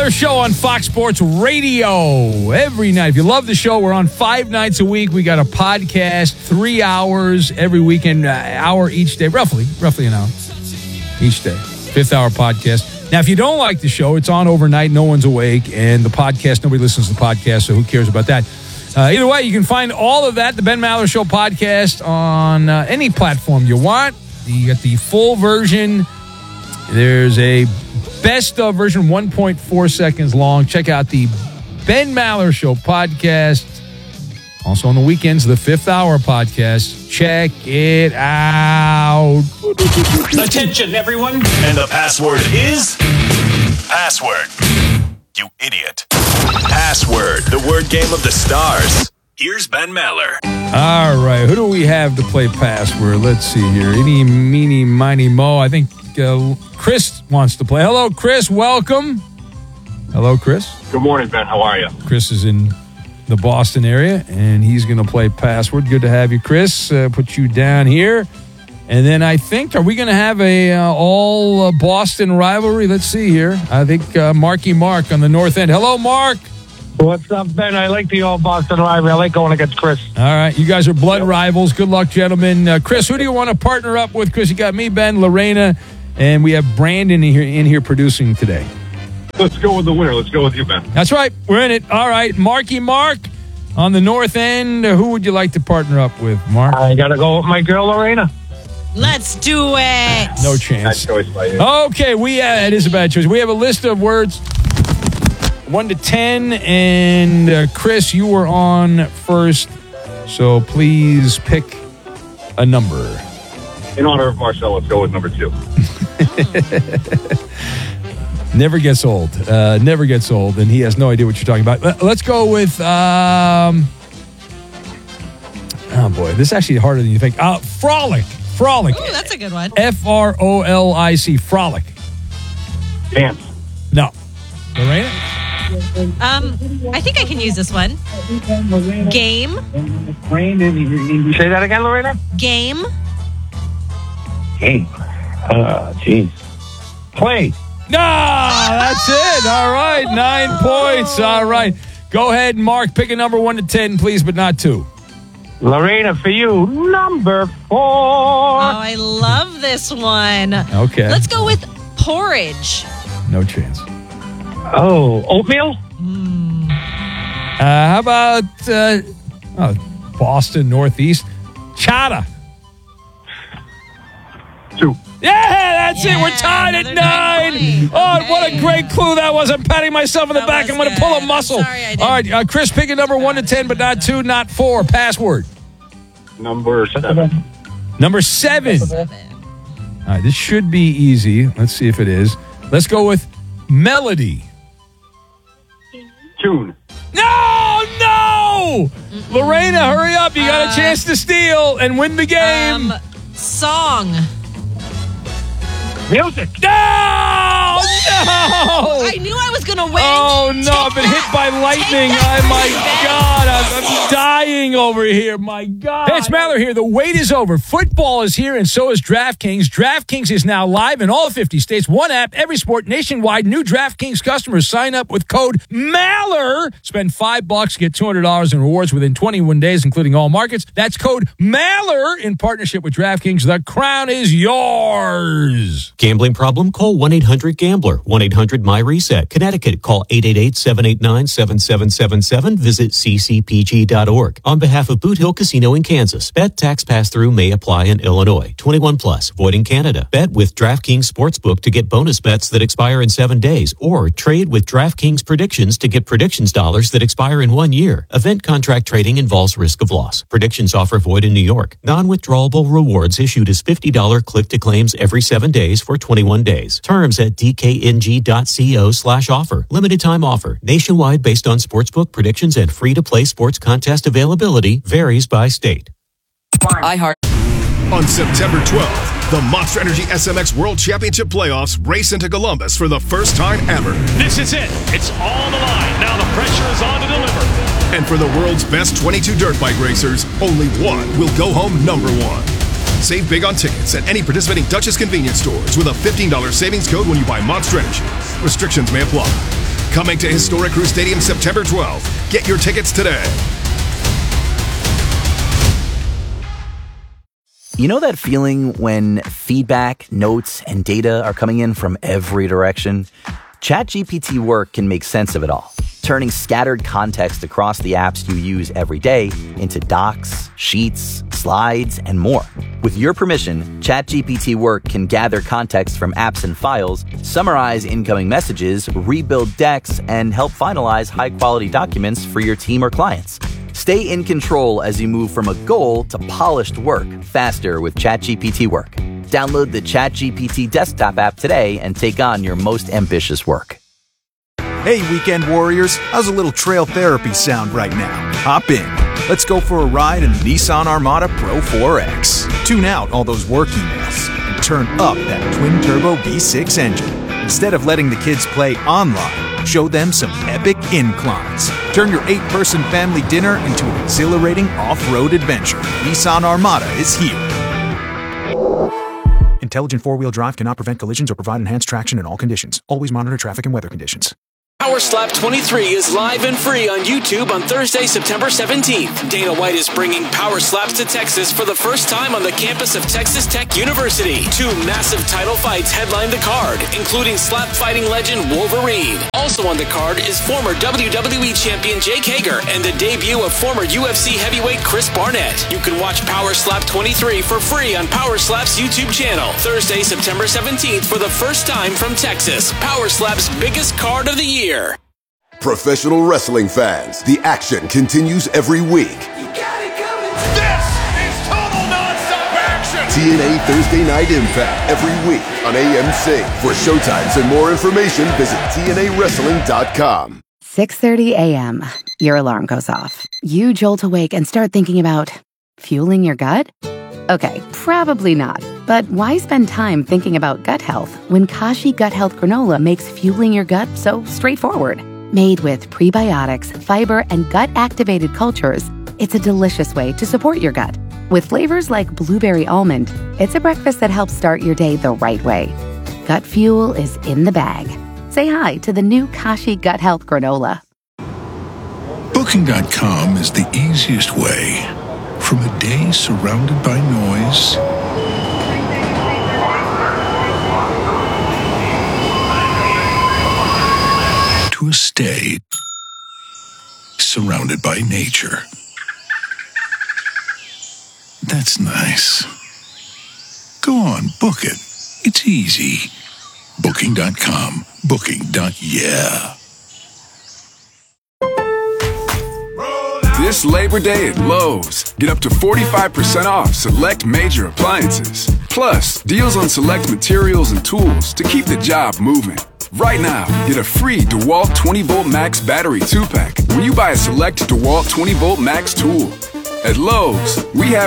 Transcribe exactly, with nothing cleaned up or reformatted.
Maller Show on Fox Sports Radio every night. If you love the show, we're on five nights a week. We got a podcast, three hours every weekend, uh, hour each day, roughly, roughly an hour each day. Fifth hour podcast. Now, if you don't like the show, it's on overnight. No one's awake, and the podcast, nobody listens to the podcast, so who cares about that? Uh, either way, you can find all of that, the Ben Maller Show podcast, on uh, any platform you want. You got the full version. There's a best of version, one point four seconds long. Check out the Ben Maller Show podcast. Also on the weekends, the Fifth Hour podcast. Check it out. Attention, everyone. And the password is password. You idiot. Password, the word game of the stars. Here's Ben Maller. All right, who do we have to play password? Let's see here. Any, meeny, miny, mo. I think uh, Chris wants to play. Hello, Chris. Welcome. Hello, Chris. Good morning, Ben. How are you? Chris is in the Boston area, and he's going to play password. Good to have you, Chris. Uh, put you down here. And then I think, are we going to have a uh, all uh, Boston rivalry? Let's see here. I think uh, Marky Mark on the north end. Hello, Mark. What's up, Ben? I like the old Boston rivalry. I like going against Chris. All right. You guys are blood Yep. rivals. Good luck, gentlemen. Uh, Chris, who do you want to partner up with? Chris, you got me, Ben, Lorena, and we have Brandon in here, in here producing today. Let's go with the winner. Let's go with you, Ben. That's right. We're in it. All right. Marky Mark on the north end. Uh, who would you like to partner up with, Mark? I got to go with my girl, Lorena. Let's do it. No Bad chance. choice by you. Okay, we uh, it is a bad choice. We have a list of words, one to ten, and uh, Chris, you were on first, so please pick a number. In honor of Marcel, let's go with number two. Never gets old. Uh, never gets old, and he has no idea what you're talking about. Let- Let's go with. Um, oh boy, this is actually harder than you think. Uh, frolic, frolic. Ooh, that's a good one. F R O L I C, frolic. Dance. No, Lorena. Um, I think I can use this one. Game. Say that again, Lorena? Game. Game. Uh, jeez. Play. No, that's it. All right, nine points. All right, go ahead, Mark. Pick a number one to ten, please, but not two. Lorena, for you, number four. Oh, I love this one. Okay. Let's go with porridge. No chance. Oh, oatmeal? Uh, how about uh, oh, Boston Northeast? Chata. Two. Yeah, that's it. We're Yeah, tied at another nine. nine point. Oh, what a Okay. great clue that was. I'm patting myself on the That back. was I'm going to pull a good. muscle. I'm sorry I didn't- All right, uh, Chris, pick a number one to ten, but not two, not four. Password. Number seven. Number seven. All right, this should be easy. Let's see if it is. Let's go with melody. Tune. No, no! Lorena, hurry up. You got a Uh, chance to steal and win the game. Um, song. Music. no! No! I knew I was gonna win. Oh, no, I've been hit by lightning. that Oh, my from me, Ben. God. I'm, I'm dying over here. My God. Hey, it's Maller here. The wait is over. Football is here, and so is DraftKings. DraftKings is now live in all fifty states. One app, every sport, nationwide. New DraftKings customers sign up with code MALLER. Spend five bucks, get two hundred dollars in rewards within twenty-one days, including all markets. That's code MALLER in partnership with DraftKings. The crown is yours. Gambling problem? Call one eight hundred gambler. one eight hundred my reset. Connecticut, call eight eight eight, seven eight nine, seven seven seven seven. Visit c c p g dot org. On behalf of Boot Hill Casino in Kansas, bet tax pass-through may apply in Illinois. twenty-one plus, void in Canada. Bet with DraftKings Sportsbook to get bonus bets that expire in seven days, or trade with DraftKings Predictions to get predictions dollars that expire in one year. Event contract trading involves risk of loss. Predictions offer void in New York. Non-withdrawable rewards issued as fifty dollars click-to-claims every seven days for twenty-one days. Terms at d k n g dot co slash offer. Limited time offer. Nationwide based on sportsbook predictions and free-to-play sports contest availability. Varies by state. iHeart. On September twelfth, the Monster Energy S M X World Championship Playoffs race into Columbus for the first time ever. This is it. It's on the line. Now the pressure is on to deliver. And for the world's best twenty-two dirt bike racers, only one will go home number one. Save big on tickets at any participating Duchess convenience stores with a fifteen dollars savings code when you buy Monster Energy. Restrictions may apply. Coming to Historic Crew Stadium September twelfth. Get your tickets today. You know that feeling when feedback, notes, and data are coming in from every direction? ChatGPT Work can make sense of it all, turning scattered context across the apps you use every day into docs, sheets, slides, and more. With your permission, ChatGPT Work can gather context from apps and files, summarize incoming messages, rebuild decks, and help finalize high-quality documents for your team or clients. Stay in control as you move from a goal to polished work faster with ChatGPT Work. Download the ChatGPT desktop app today and take on your most ambitious work. Hey, weekend warriors, how's a little trail therapy sound right now? Hop in. Let's go for a ride in the Nissan Armada Pro four X. Tune out all those work emails and turn up that twin-turbo V six engine. Instead of letting the kids play online, show them some epic inclines. Turn your eight-person family dinner into an exhilarating off-road adventure. Nissan Armada is here. Intelligent four-wheel drive cannot prevent collisions or provide enhanced traction in all conditions. Always monitor traffic and weather conditions. Power Slap twenty-three is live and free on YouTube on Thursday, September seventeenth. Dana White is bringing Power Slaps to Texas for the first time on the campus of Texas Tech University. Two massive title fights headline the card, including slap fighting legend Wolverine. Also on the card is former W W E champion Jake Hager and the debut of former U F C heavyweight Chris Barnett. You can watch Power Slap twenty-three for free on Power Slap's YouTube channel. Thursday, September seventeenth for the first time from Texas. Power Slap's biggest card of the year. Professional wrestling fans, the action continues every week. You got it coming. This is total nonstop action. T N A Thursday Night Impact every week on A M C. For showtimes and more information, visit T N A wrestling dot com. six thirty a.m. Your alarm goes off. You jolt awake and start thinking about fueling your gut? Okay, probably not. But why spend time thinking about gut health when Kashi Gut Health Granola makes fueling your gut so straightforward? Made with prebiotics, fiber, and gut-activated cultures, it's a delicious way to support your gut. With flavors like blueberry almond, it's a breakfast that helps start your day the right way. Gut fuel is in the bag. Say hi to the new Kashi Gut Health Granola. Booking dot com is the easiest way from a day surrounded by noise to a stay surrounded by nature. That's nice. Go on, book it. It's easy. Booking dot com. Booking. Yeah. This Labor Day at Lowe's, get up to forty-five percent off select major appliances. Plus, deals on select materials and tools to keep the job moving. Right now, get a free DeWalt twenty volt Max battery two pack when you buy a select DeWalt twenty volt Max tool. At Lowe's, we have